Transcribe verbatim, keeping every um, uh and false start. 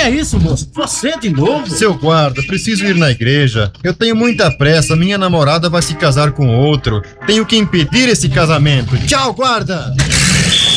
é isso, moço? Você de novo? Seu guarda, preciso ir na igreja. Eu tenho muita pressa, minha namorada vai se casar com outro. Tenho que impedir esse casamento. Tchau, guarda!